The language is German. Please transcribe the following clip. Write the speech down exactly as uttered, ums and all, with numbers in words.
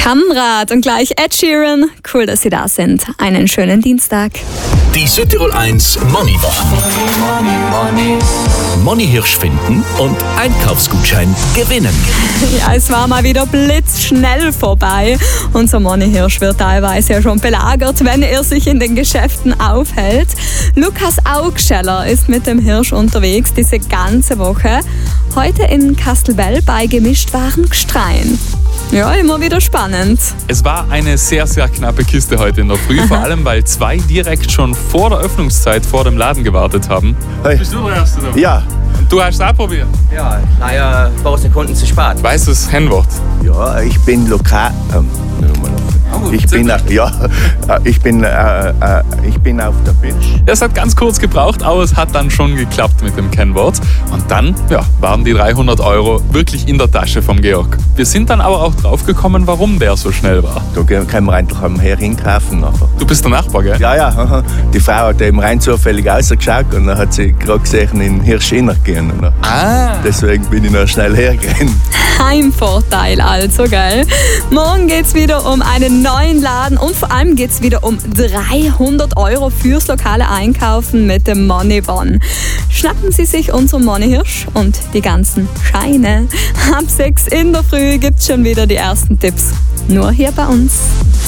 Kamrat und gleich Ed Sheeran. Cool, dass Sie da sind. Einen schönen Dienstag. Die Südtirol eins Money Woche. Money Hirsch finden und Einkaufsgutschein gewinnen. Ja, es war mal wieder blitzschnell vorbei. Unser Money Hirsch wird teilweise ja schon belagert, wenn er sich in den Geschäften aufhält. Lukas Augscheller ist mit dem Hirsch unterwegs diese ganze Woche. Heute in Kastelbell bei Gemischtwaren Gstrein. Ja, immer wieder spannend. Es war eine sehr, sehr knappe Kiste heute in der Früh, vor allem weil zwei direkt schon vor der Öffnungszeit vor dem Laden gewartet haben. Hey. Bist du der Erste da? Ja. Und du hast es auch probiert? Ja, leider ein paar Sekunden zu spät. Weißt du das Kennwort? Ja, ich bin lokal. Ähm, ich bin, äh, ja, äh, ich bin, äh, äh, ich bin auf der Birsch. Es hat ganz kurz gebraucht, aber es hat dann schon geklappt mit dem Kennwort. Und dann ja, waren die dreihundert Euro wirklich in der Tasche vom Georg. Wir sind dann aber auch drauf gekommen, warum der so schnell war. Da können wir eigentlich am Her hinkaufen nachher. Du bist der Nachbar, gell? Ja, ja. Aha. Die Frau hat eben rein zufällig rausgeschaut und dann hat sie gerade gesehen, in den Hirsch hineingehen. Ah. Deswegen bin ich noch schnell hergegangen. Heimvorteil also, gell? Morgen geht's wieder um einen neuen Laden und vor allem geht's wieder um dreihundert Euro fürs lokale Einkaufen mit dem Money One. Schnappen Sie sich unseren Money Hirsch und die ganzen Scheine. Ab sechs in der Früh gibt's schon wieder die ersten Tipps. Nur hier bei uns.